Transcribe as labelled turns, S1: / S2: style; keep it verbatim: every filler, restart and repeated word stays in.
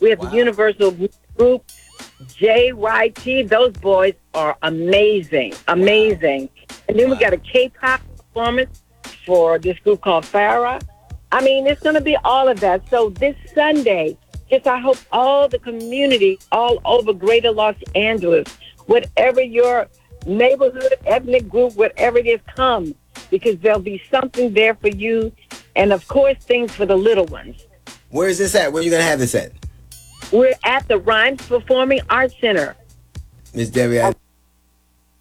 S1: We have
S2: Wow.
S1: the Universal Group, J Y T. Those boys are amazing, amazing. And then we got a K-pop performance for this group called Farah. I mean, it's going to be all of that. So this Sunday, just I hope all the community all over Greater Los Angeles, whatever your neighborhood, ethnic group, whatever it is, come, because there'll be something there for you. And, of course, things for the little ones.
S2: Where is this at? Where are you going to have this at?
S1: We're at the Rhymes Performing Arts Center.
S2: Miss Debbie, I